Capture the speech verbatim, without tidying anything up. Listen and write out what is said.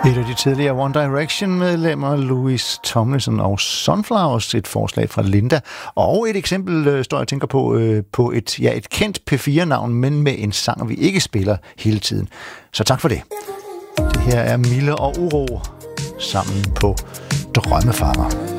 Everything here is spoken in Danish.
Et af de tidligere One Direction-medlemmer, Louis Tomlinson og Sunflowers, et forslag fra Linda. Og et eksempel, står jeg tænker på, på et, ja, et kendt P fire-navn, men med en sang, vi ikke spiller hele tiden. Så tak for det. Det her er Mille og Uro sammen på Drømmefanger.